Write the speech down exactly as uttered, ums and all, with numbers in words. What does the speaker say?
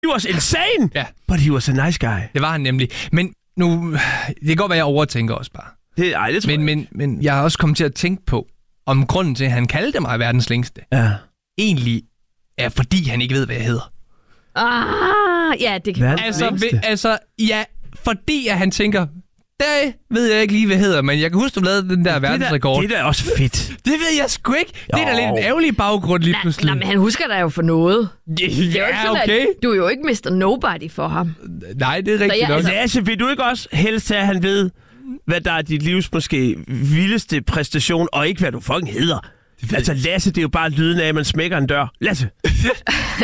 He was insane, Ja. but he was a nice guy. Det var han nemlig. Men nu, det kan godt være, jeg overtænker også bare. Det, ej, det tror Men, jeg. men, men jeg har også kommet til at tænke på, om grunden til, at han kaldte mig verdens længste, Ja. egentlig er, fordi han ikke ved, hvad jeg hedder. Ah, ja, det kan Verdens godt Altså, længste. ved, altså, ja, fordi at han tænker, der ved jeg ikke lige, hvad jeg hedder, men jeg kan huske, du lavede den der Det verdensrekord. er da også fedt. Det ved jeg sgu ikke. Det er da Jo. lidt en ærgerlig baggrund lige Nej, pludselig. nej, men han husker dig jo for noget. Det er jo ikke Ja, sådan, okay. at du er jo ikke mister Nobody for ham. Nej, det er rigtigt jeg- nok. altså- Lasse, vil du ikke også helst have, at han ved, hvad der er dit livs måske vildeste præstation, og ikke hvad du fucking hedder? Altså, Lasse, det er jo bare lyden af, at man smækker en dør. Lasse!